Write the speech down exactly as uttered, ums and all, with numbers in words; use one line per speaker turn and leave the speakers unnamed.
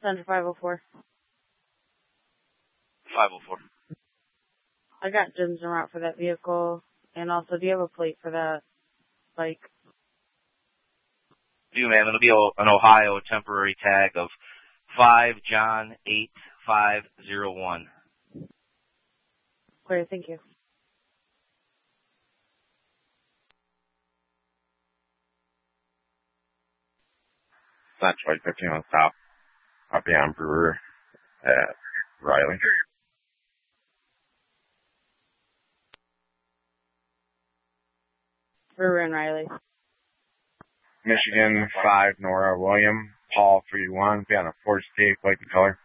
Center five oh four.
five oh four.
I got Jim's en route for that vehicle. And also, do you have a plate for that bike?
Do, ma'am. It'll be an Ohio temporary tag of five John eight five zero one.
Clear, thank you.
Central fifteen on south. Up beyond Brewer at Riley.
Brewer and Riley.
Michigan five Nora William. Paul three one. Be on a Ford Escape, like the color.